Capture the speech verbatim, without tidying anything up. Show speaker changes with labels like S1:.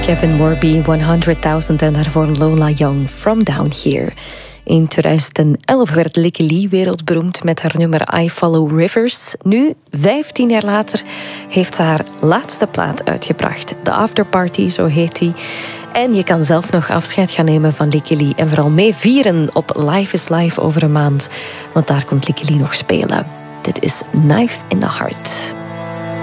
S1: Kevin Morby, honderdduizend en daarvoor Lola Young, From Down Here. In twintig elf werd Lykke Li wereldberoemd met haar nummer I Follow Rivers. Nu, vijftien jaar later, heeft ze haar laatste plaat uitgebracht. The Afterparty, zo heet die. En je kan zelf nog afscheid gaan nemen van Lykke Li. En vooral mee vieren op Life is Life over een maand. Want daar komt Lykke Li nog spelen. Dit is Knife in the Heart.